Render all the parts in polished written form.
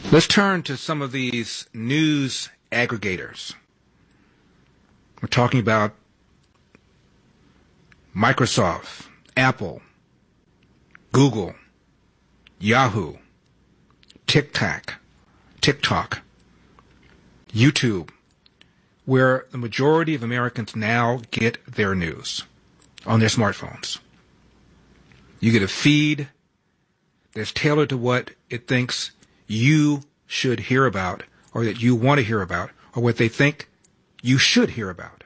Let's turn to some of these news aggregators. We're talking about Microsoft, Apple, Google, Yahoo, TikTok, YouTube, where the majority of Americans now get their news on their smartphones. You get a feed that's tailored to what it thinks you should hear about, or that you want to hear about, or what they think you should hear about.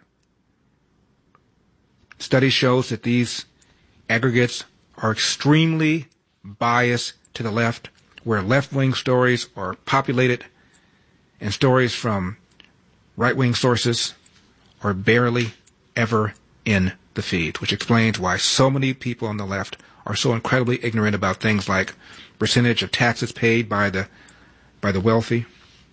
Study shows that these aggregates are extremely biased to the left, where left-wing stories are populated and stories from right-wing sources are barely ever in the feed, which explains why so many people on the left are so incredibly ignorant about things like percentage of taxes paid by the wealthy,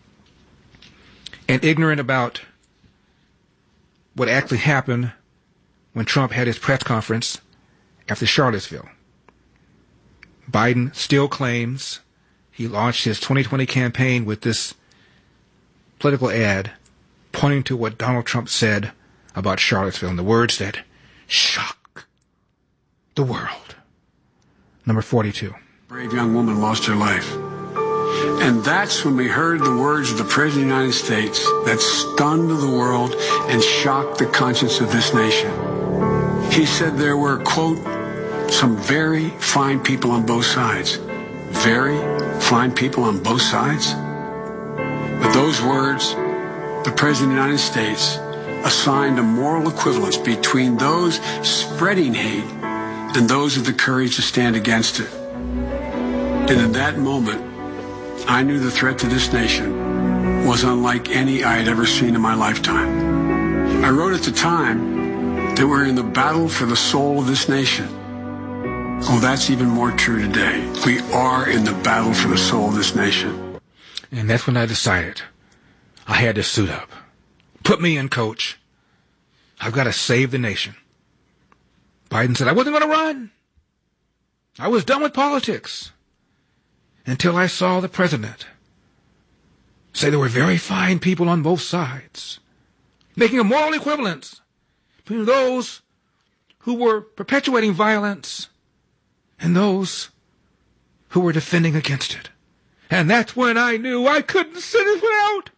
and ignorant about what actually happened when Trump had his press conference after Charlottesville. Biden still claims he launched his 2020 campaign with this political ad pointing to what Donald Trump said about Charlottesville and the words that shock the world. Number 42. A brave young woman lost her life. And that's when we heard the words of the President of the United States that stunned the world and shocked the conscience of this nation. He said there were, quote, some very fine people on both sides. Very fine people on both sides? With those words, the President of the United States assigned a moral equivalence between those spreading hate and those with the courage to stand against it. And in that moment, I knew the threat to this nation was unlike any I had ever seen in my lifetime. I wrote at the time that we're in the battle for the soul of this nation. Oh, that's even more true today. We are in the battle for the soul of this nation. And that's when I decided I had to suit up. Put me in, coach. I've got to save the nation. Biden said I wasn't going to run. I was done with politics until I saw the president say there were very fine people on both sides, making a moral equivalence between those who were perpetuating violence and those who were defending against it. And that's when I knew I couldn't sit this one out.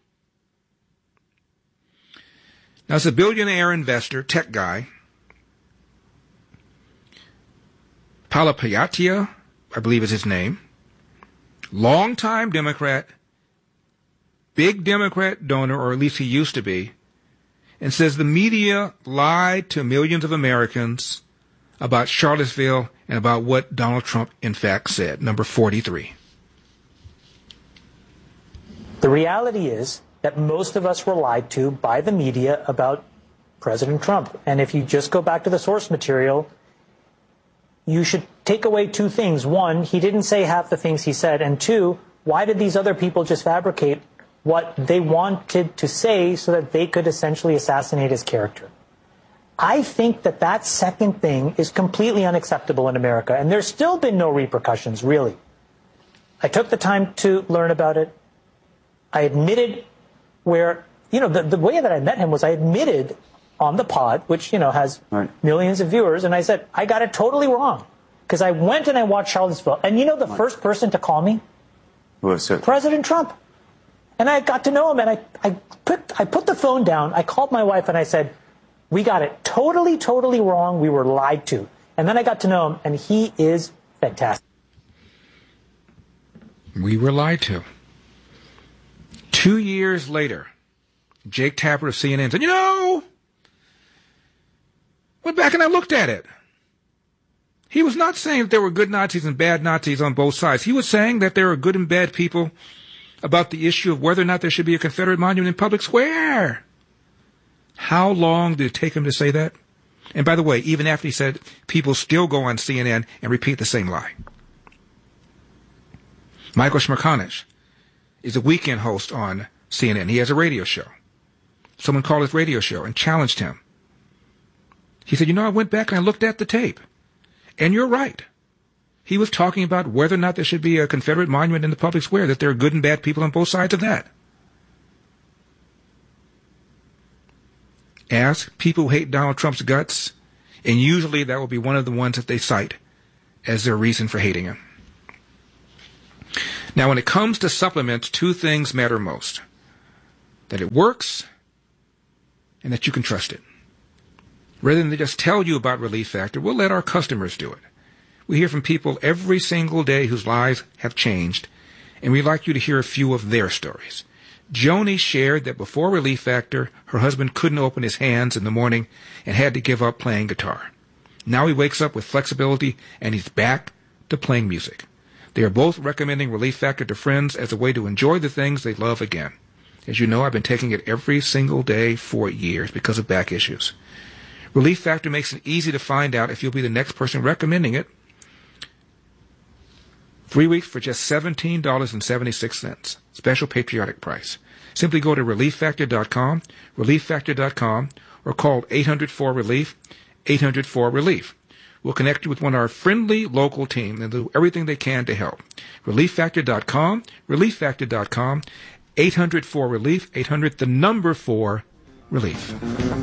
Now, as a billionaire investor, tech guy, Palapayattia, I believe is his name, longtime Democrat, big Democrat donor, or at least he used to be, and says the media lied to millions of Americans about Charlottesville and about what Donald Trump in fact said. Number 43. The reality is that most of us were lied to by the media about President Trump. And if you just go back to the source material, you should take away two things. One, he didn't say half the things he said. And two, why did these other people just fabricate what they wanted to say so that they could essentially assassinate his character? I think that that second thing is completely unacceptable in America. And there's still been no repercussions, really. I took the time to learn about it. I admitted where, the way that I met him was I admitted on the pod, which, has millions of viewers. And I said, I got it totally wrong. Because I went and I watched Charlottesville. And the first person to call me? Who was it? President Trump. And I got to know him. And I put the phone down. I called my wife and I said, we got it totally, totally wrong. We were lied to. And then I got to know him. And he is fantastic. We were lied to. 2 years later, Jake Tapper of CNN said, went back and I looked at it. He was not saying that there were good Nazis and bad Nazis on both sides. He was saying that there are good and bad people about the issue of whether or not there should be a Confederate monument in public square. How long did it take him to say that? And by the way, even after he said, people still go on CNN and repeat the same lie. Michael Smerconish is a weekend host on CNN. He has a radio show. Someone called his radio show and challenged him. He said, I went back and I looked at the tape. And you're right. He was talking about whether or not there should be a Confederate monument in the public square, that there are good and bad people on both sides of that. Ask people who hate Donald Trump's guts, and usually that will be one of the ones that they cite as their reason for hating him. Now, when it comes to supplements, two things matter most: that it works and that you can trust it. Rather than just tell you about Relief Factor, we'll let our customers do it. We hear from people every single day whose lives have changed, and we'd like you to hear a few of their stories. Joni shared that before Relief Factor, her husband couldn't open his hands in the morning and had to give up playing guitar. Now he wakes up with flexibility and he's back to playing music. They are both recommending Relief Factor to friends as a way to enjoy the things they love again. As you know, I've been taking it every single day for years because of back issues. Relief Factor makes it easy to find out if you'll be the next person recommending it. 3 weeks for just $17.76. Special patriotic price. Simply go to ReliefFactor.com, ReliefFactor.com, or call 800-4-RELIEF, 800-4-RELIEF. We'll connect you with one of our friendly local team and do everything they can to help. ReliefFactor.com, ReliefFactor.com, 800-4-RELIEF, 800 the number 4 relief.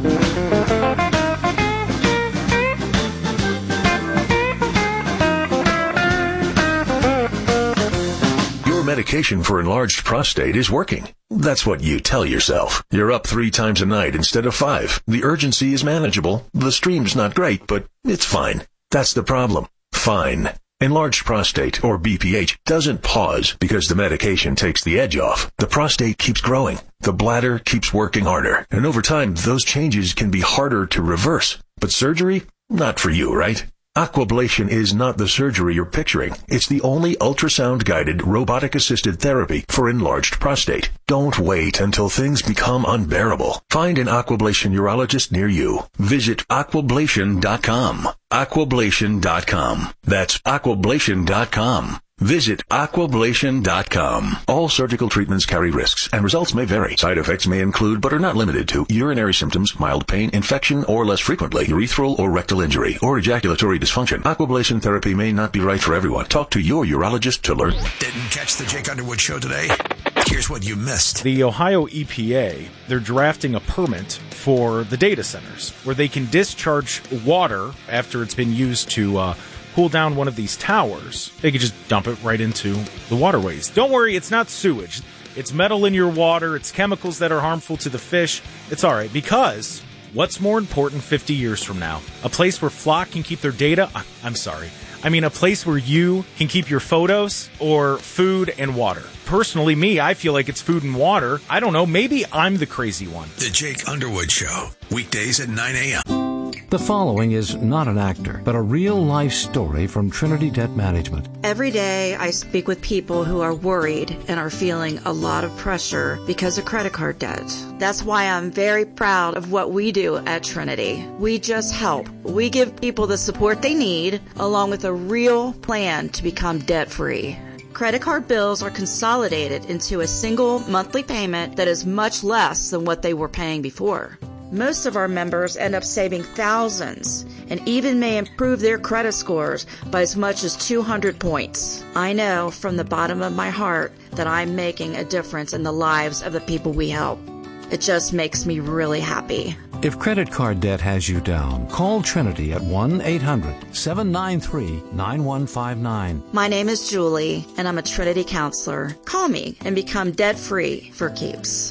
Medication for enlarged prostate is working. That's what you tell yourself. You're up 3 times a night instead of 5. The urgency is manageable. The stream's not great, but it's fine. That's the problem. Fine. Enlarged prostate, or BPH, doesn't pause because the medication takes the edge off. The prostate keeps growing. The bladder keeps working harder. And over time, those changes can be harder to reverse. But surgery? Not for you, right? Aquablation is not the surgery you're picturing. It's the only ultrasound-guided, robotic-assisted therapy for enlarged prostate. Don't wait until things become unbearable. Find an Aquablation urologist near you. Visit aquablation.com. Aquablation.com. That's aquablation.com. Visit aquablation.com. All surgical treatments carry risks, and results may vary. Side effects may include, but are not limited to, urinary symptoms, mild pain, infection, or less frequently, urethral or rectal injury, or ejaculatory dysfunction. Aquablation therapy may not be right for everyone. Talk to your urologist to learn. Didn't catch the Jake Underwood show today? Here's what you missed. The Ohio EPA, they're drafting a permit for the data centers where they can discharge water after it's been used to cool down one of these towers. They could just dump it right into the waterways. Don't worry, it's not sewage. It's metal in your water. It's chemicals that are harmful to the fish. It's all right, because what's more important 50 years from now? A place where Flock can keep their data? A place where you can keep your photos, or food and water? Personally, I feel like it's food and water. I don't know, maybe I'm the crazy one. The Jake Underwood Show, weekdays at 9 a.m. The following is not an actor, but a real-life story from Trinity Debt Management. Every day I speak with people who are worried and are feeling a lot of pressure because of credit card debt. That's why I'm very proud of what we do at Trinity. We just help. We give people the support they need, along with a real plan to become debt-free. Credit card bills are consolidated into a single monthly payment that is much less than what they were paying before. Most of our members end up saving thousands and even may improve their credit scores by as much as 200 points. I know from the bottom of my heart that I'm making a difference in the lives of the people we help. It just makes me really happy. If credit card debt has you down, call Trinity at 1-800-793-9159. My name is Julie, and I'm a Trinity counselor. Call me and become debt-free for keeps.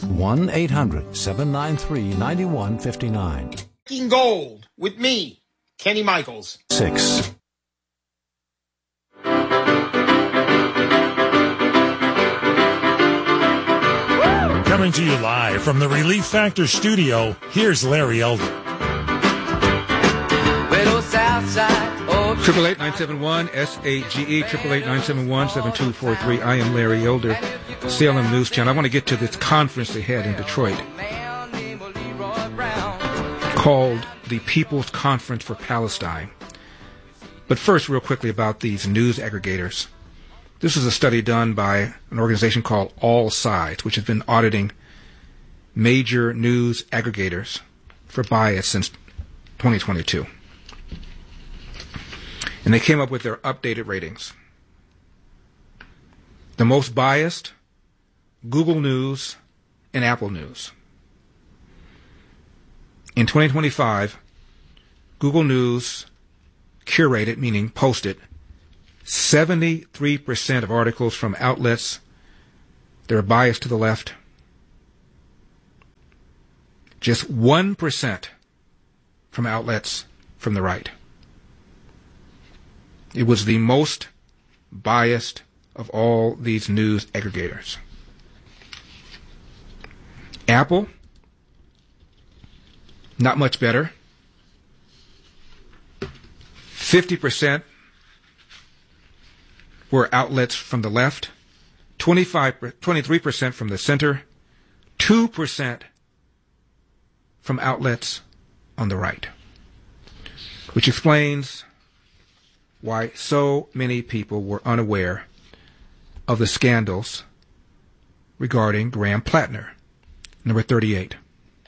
1-800-793-9159. Breaking Gold with me, Kenny Michaels. 6. Coming to you live from the Relief Factor studio, here's Larry Elder. 888-971-SAGE, 888-971-7243. I am Larry Elder, Salem News Channel. I want to get to this conference they had in Detroit called the People's Conference for Palestine. But first, real quickly about these news aggregators. This is a study done by an organization called All Sides, which has been auditing major news aggregators for bias since 2022. And they came up with their updated ratings. The most biased, Google News and Apple News. In 2025, Google News curated, meaning posted, 73% of articles from outlets that are biased to the left. Just 1% from outlets from the right. It was the most biased of all these news aggregators. Apple, not much better. 50% were outlets from the left, 23% from the center, 2% from outlets on the right, which explains why so many people were unaware of the scandals regarding Graham Plattner. Number 38.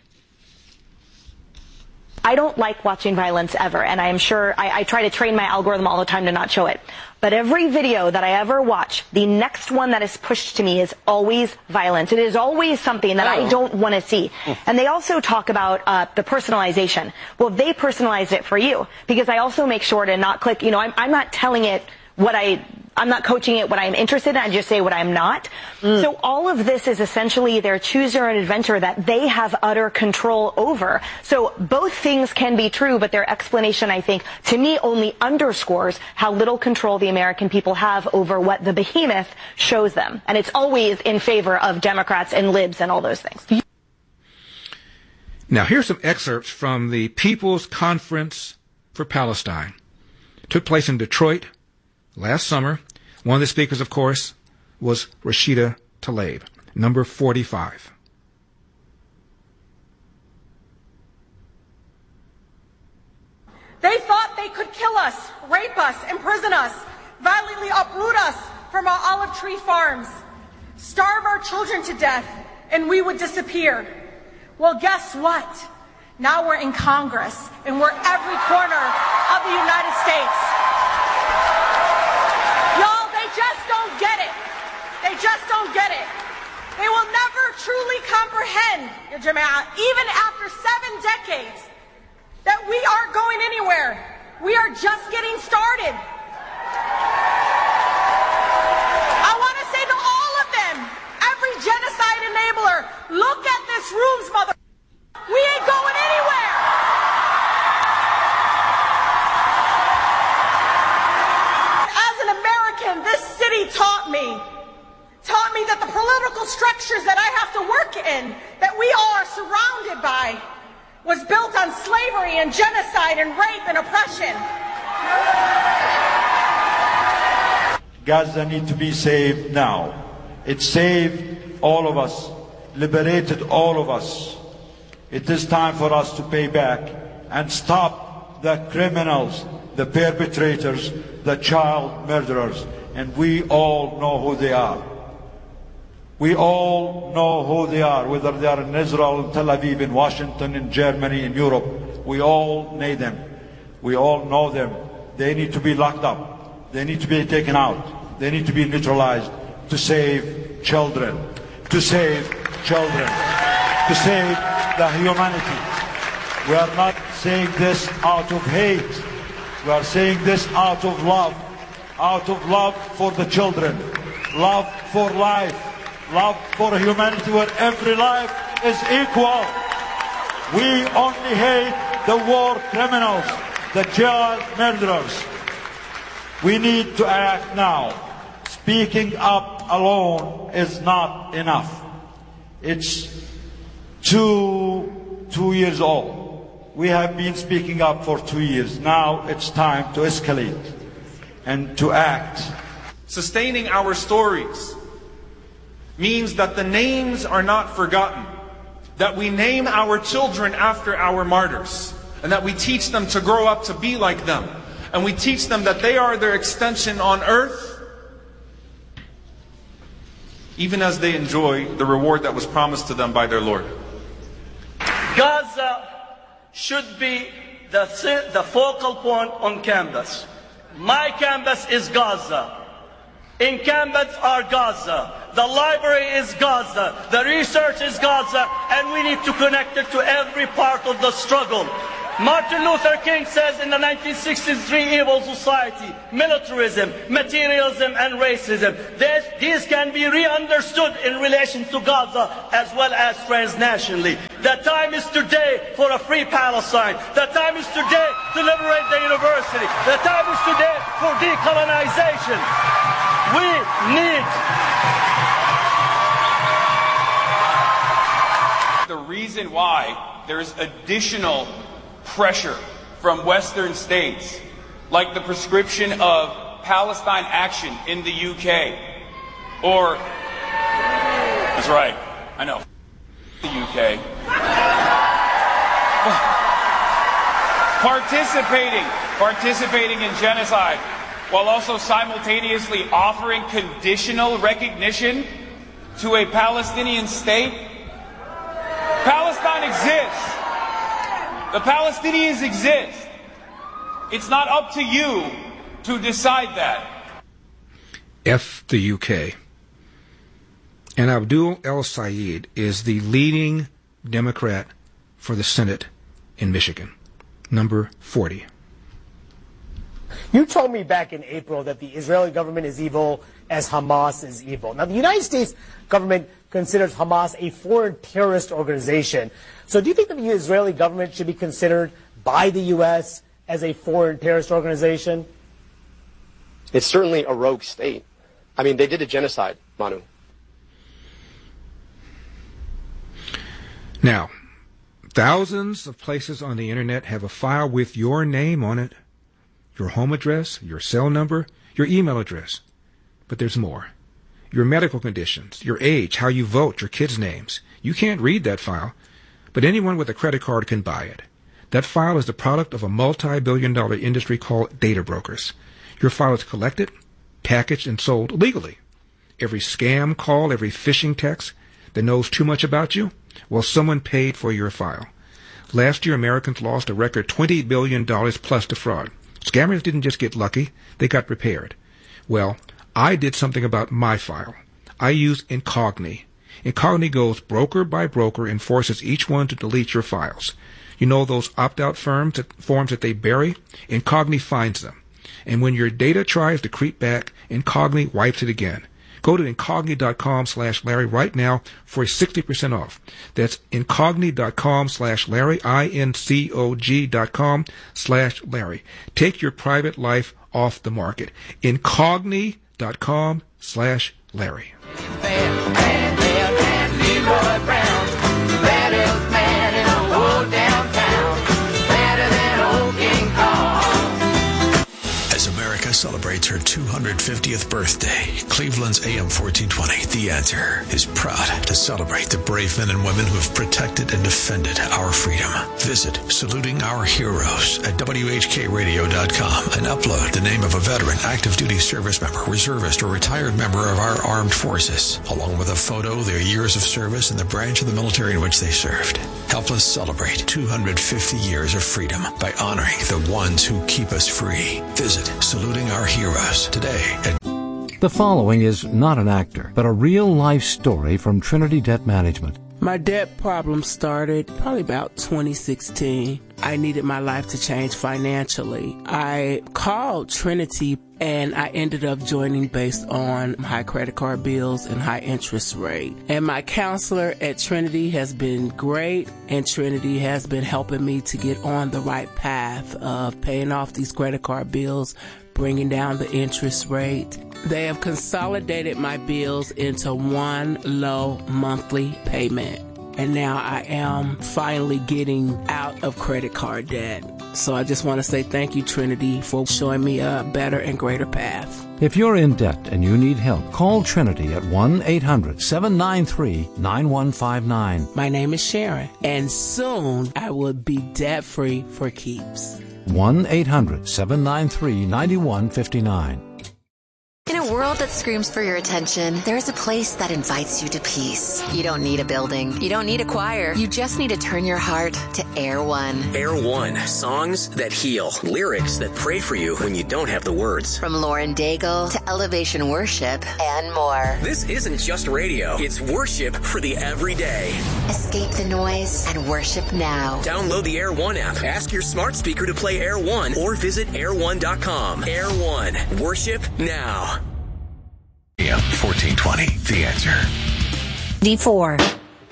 I don't like watching violence ever, and I am sure I try to train my algorithm all the time to not show it. But every video that I ever watch, the next one that is pushed to me is always violence. It is always something that I don't want to see. And they also talk about the personalization. Well, they personalized it for you, because I also make sure to not click, I'm not telling it what I'm not coaching it what I'm interested in. I just say what I'm not. So all of this is essentially their choose your own adventure that they have utter control over. So both things can be true, but their explanation, I think, to me only underscores how little control the American people have over what the behemoth shows them. And it's always in favor of Democrats and libs and all those things. Now, here's some excerpts from the People's Conference for Palestine. It took place in Detroit last summer. One of the speakers, of course, was Rashida Tlaib, number 45. They thought they could kill us, rape us, imprison us, violently uproot us from our olive tree farms, starve our children to death, and we would disappear. Well, guess what? Now we're in Congress, and we're every corner of the United States. Y'all, they just don't get it. They just don't get it. They will never truly comprehend, Ya Jama'ah, even after 7 decades, that we aren't going anywhere. We are just getting started. I want to say to all of them, every genocide enabler, look at this room's mother. We ain't going anywhere. As an American, this city taught me that the political structures that I have to work in, that we all are surrounded by, was built on slavery and genocide and rape and oppression. Gaza needs to be saved now. It saved all of us, liberated all of us. It is time for us to pay back and stop the criminals, the perpetrators, the child murderers. And we all know who they are. We all know who they are, whether they are in Israel, in Tel Aviv, in Washington, in Germany, in Europe. We all know them. We all know them. They need to be locked up. They need to be taken out. They need to be neutralized to save children. To save children. To save the humanity. We are not saying this out of hate. We are saying this out of love. Out of love for the children. Love for life. Love for humanity where every life is equal. We only hate the war criminals, the child murderers. We need to act now. Speaking up alone is not enough. It's two years old. We have been speaking up for 2 years. Now it's time to escalate and to act. Sustaining our stories means that the names are not forgotten, that we name our children after our martyrs, and that we teach them to grow up to be like them, and we teach them that they are their extension on earth, even as they enjoy the reward that was promised to them by their Lord. Gaza should be the focal point on campus. My campus is Gaza. Encampments are Gaza. The library is Gaza. The research is Gaza. And we need to connect it to every part of the struggle. Martin Luther King says in the 1963 evil society, militarism, materialism, and racism. These can be re-understood in relation to Gaza as well as transnationally. The time is today for a free Palestine. The time is today to liberate the university. The time is today for decolonization. We need... The reason why there's additional pressure from Western states, like the prescription of Palestine action in the UK, or, that's right, I know, the UK, participating in genocide, while also simultaneously offering conditional recognition to a Palestinian state. Palestine exists. The Palestinians exist. It's not up to you to decide that. F the UK. And Abdul El-Sayed is the leading Democrat for the Senate in Michigan, number 40. You told me back in April that the Israeli government is evil as Hamas is evil. Now, the United States government considers Hamas a foreign terrorist organization. So do you think that the Israeli government should be considered by the U.S. as a foreign terrorist organization? It's certainly a rogue state. I mean, they did a genocide, Manu. Now, thousands of places on the internet have a file with your name on it, your home address, your cell number, your email address. But there's more. Your medical conditions, your age, how you vote, your kids' names. You can't read that file, but anyone with a credit card can buy it. That file is the product of a multi-billion-dollar industry called data brokers. Your file is collected, packaged, and sold legally. Every scam call, every phishing text that knows too much about you, well, someone paid for your file. Last year, Americans lost a record $20 billion plus to fraud. Scammers didn't just get lucky, they got prepared. Well, I did something about my file. I use Incogni. Incogni goes broker by broker and forces each one to delete your files. You know those opt-out forms that they bury? Incogni finds them. And when your data tries to creep back, Incogni wipes it again. Go to Incogni.com/Larry right now for 60% off. That's Incogni.com/Larry, Incog.com/Larry. Take your private life off the market. Incogni.com/Larry. As America celebrates her 250th birthday, Cleveland's AM 1420, The Answer, is proud to celebrate the brave men and women who have protected and defended our freedom. Visit Saluting Our Heroes at WHKRadio.com and upload the name of a veteran, active duty service member, reservist, or retired member of our armed forces, along with a photo, their years of service, and the branch of the military in which they served. Help us celebrate 250 years of freedom by honoring the ones who keep us free. Visit Saluting Our Heroes today at... The following is not an actor, but a real-life story from Trinity Debt Management. My debt problem started probably about 2016. I needed my life to change financially. I called Trinity and I ended up joining based on high credit card bills and high interest rate. And my counselor at Trinity has been great, and Trinity has been helping me to get on the right path of paying off these credit card bills, bringing down the interest rate. They have consolidated my bills into one low monthly payment. And now I am finally getting out of credit card debt. So I just want to say thank you, Trinity, for showing me a better and greater path. If you're in debt and you need help, call Trinity at 1-800-793-9159. My name is Sharon, and soon I will be debt-free for keeps. 1-800-793-9159. In a world world that screams for your attention, there's a place that invites you to peace. You don't need a building. You don't need a choir. You just need to turn your heart to Air One. Air One. Songs that heal. Lyrics that pray for you when you don't have the words. From Lauren Daigle to Elevation Worship and more. This isn't just radio. It's worship for the everyday. Escape the noise and worship now. Download the Air One app. Ask your smart speaker to play Air One or visit air1.com. Air One. Worship now. AM 1420, The Answer. D4.